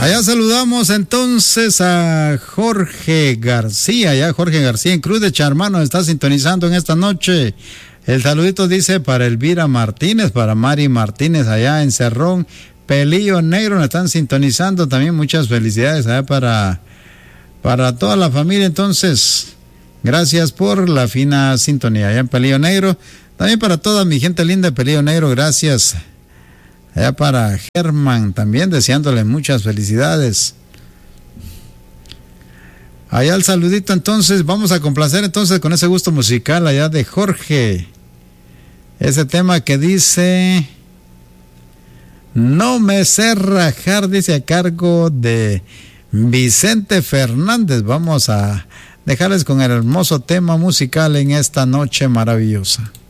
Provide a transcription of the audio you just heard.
Allá saludamos entonces a Jorge García. Ya Jorge García en Cruz de Charmano está sintonizando en esta noche. El saludito dice para Elvira Martínez, para Mari Martínez allá en Cerrón. Pelillo Negro nos están sintonizando también. Muchas felicidades allá para toda la familia. Entonces, gracias por la fina sintonía allá en Pelillo Negro. También para toda mi gente linda de Pelillo Negro, gracias. Allá para Germán también, deseándole muchas felicidades. Allá el saludito entonces, vamos a complacer entonces con ese gusto musical allá de Jorge. Ese tema que dice, no me sé rajar, dice a cargo de Vicente Fernández. Vamos a dejarles con el hermoso tema musical en esta noche maravillosa.